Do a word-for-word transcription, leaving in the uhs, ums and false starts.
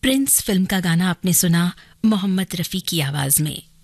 Prince film का गाना आपने सुना मोहम्मद रफ़ी की आवाज में।